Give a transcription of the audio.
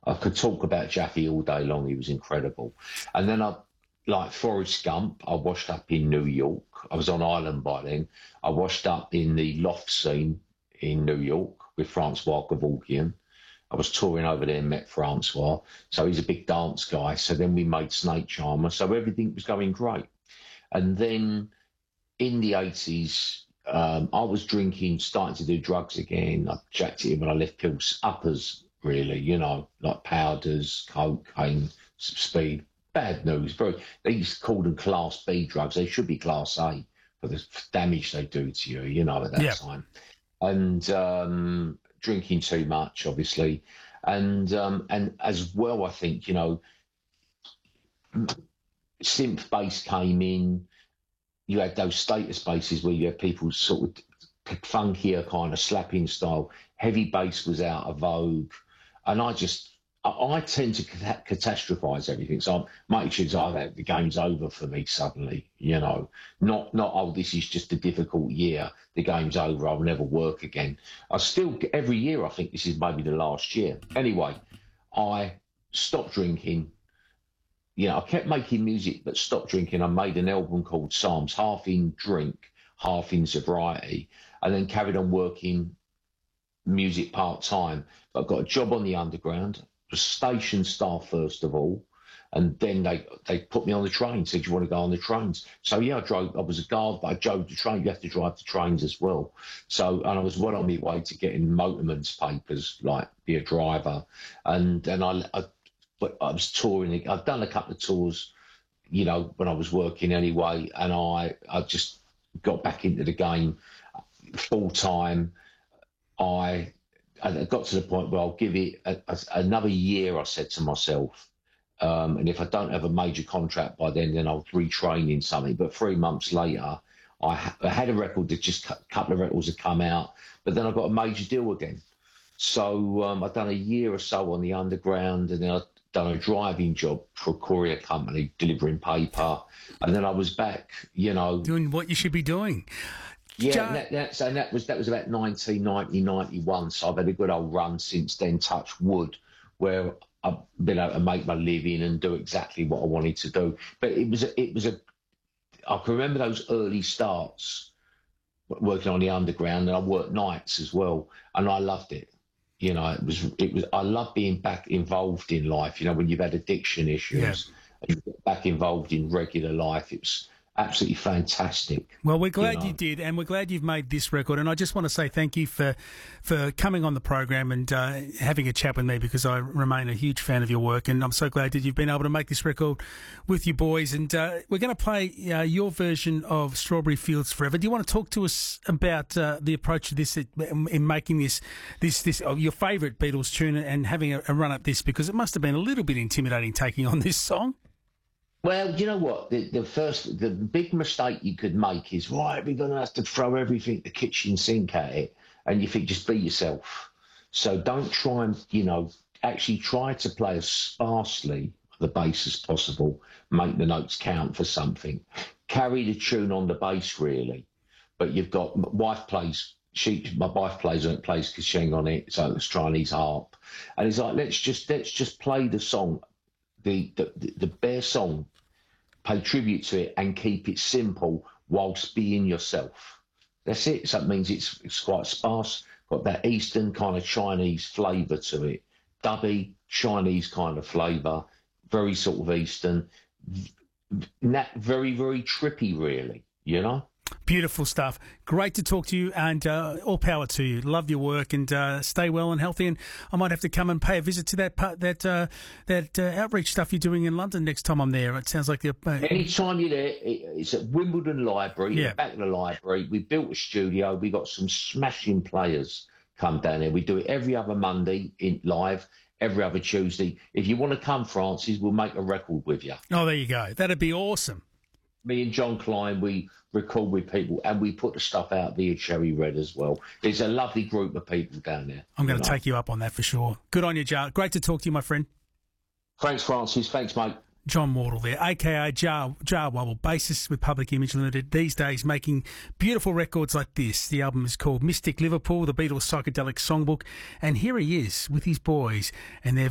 I could talk about Jackie all day long. He was incredible. And then like Forrest Gump, I washed up in New York. I was on Ireland by then. I washed up in the loft scene in New York with Francois Kevorkian. I was touring over there and met Francois. So he's a big dance guy. So then we made Snake Charmer. So everything was going great. And then in the 80s, I was drinking, starting to do drugs again. I jacked it in when I left pills, uppers, really, like powders, cocaine, speed. Bad news. They used to call them Class B drugs. They should be Class A for the damage they do to you, at that time. And drinking too much, obviously. And as well, I think, synth bass came in. You had those status basses where you had people sort of funkier kind of slapping style. Heavy bass was out of vogue. And I tend to catastrophize everything. So my attitude's the game's over for me suddenly, Not, oh, this is just a difficult year. The game's over. I'll never work again. Every year, I think this is maybe the last year. Anyway, I stopped drinking. I kept making music, but stopped drinking. I made an album called Psalms, half in drink, half in sobriety, and then carried on working music part-time. But I got a job on the Underground, was station staff first of all, and then they put me on the train, said, "You want to go on the trains?" So yeah, I was a guard, but I drove the train. You have to drive the trains as well. So, and I was well on my way to getting motorman's papers, like be a driver. And then but I was touring. I'd done a couple of tours, when I was working anyway, and I just got back into the game full time. I got to the point where I'll give it another year, I said to myself. And if I don't have a major contract by then I'll retrain in something. But 3 months later, I had a record that just a couple of records had come out, but then I got a major deal again. So I'd done a year or so on the Underground, and then I'd done a driving job for a courier company delivering paper. And then I was back, doing what you should be doing. Yeah, that was about 1990, 91. So I've had a good old run since then, touch wood, where I've been able to make my living and do exactly what I wanted to do. But I can remember those early starts working on the Underground, and I worked nights as well, and I loved it. I love being back involved in life. when you've had addiction issues, and you get back involved in regular life, it's absolutely fantastic. Well, we're glad you did, and we're glad you've made this record. And I just want to say thank you for coming on the program and having a chat with me, because I remain a huge fan of your work, and I'm so glad that you've been able to make this record with your boys. And we're going to play your version of Strawberry Fields Forever. Do you want to talk to us about the approach to this in making this your favourite Beatles tune and having a run at this, because it must have been a little bit intimidating taking on this song? Well, you know what? The big mistake you could make is, right, we're going to have to throw everything, the kitchen sink at it. And you think, just be yourself. So don't try and, actually try to play as sparsely the bass as possible. Make the notes count for something. Carry the tune on the bass, really. But you've got, my wife plays on it, plays Kasheng on it, so it's Chinese harp. And it's like, let's just play the song, the bare song, pay tribute to it and keep it simple whilst being yourself. That's it. So that means it's quite sparse, got that Eastern kind of Chinese flavour to it. Dubby, Chinese kind of flavour, very sort of Eastern. Very, very trippy, really, Beautiful stuff. Great to talk to you, and all power to you. Love your work, and stay well and healthy. And I might have to come and pay a visit to that outreach stuff you're doing in London next time I'm there. It sounds like anytime you're there, it's at Wimbledon Library. Yeah. Back of the library. We built a studio. We got some smashing players come down there. We do it every other Monday in live, every other Tuesday. If you want to come, Francis, we'll make a record with you. Oh, there you go. That'd be awesome. Me and John Klein, we record with people, and we put the stuff out via Cherry Red as well. There's a lovely group of people down there. I'm going to take you up on that for sure. Good on you, Jar. Great to talk to you, my friend. Thanks, Francis. Thanks, mate. John Wardle there, a.k.a. Jar Wobble, bassist with Public Image Limited, these days making beautiful records like this. The album is called Mystic Liverpool, the Beatles' psychedelic songbook, and here he is with his boys and their